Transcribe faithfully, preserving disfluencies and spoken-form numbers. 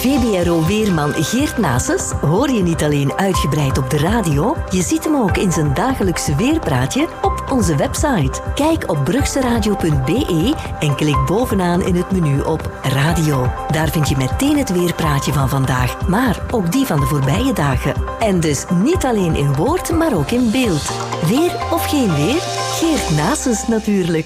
V B R O-weerman Geert Naessens hoor je niet alleen uitgebreid op de radio, je ziet hem ook in zijn dagelijkse weerpraatje op onze website. Kijk op brugseradio punt b e en klik bovenaan in het menu op Radio. Daar vind je meteen het weerpraatje van vandaag, maar ook die van de voorbije dagen. En dus niet alleen in woord, maar ook in beeld. Weer of geen weer? Geert Naessens natuurlijk.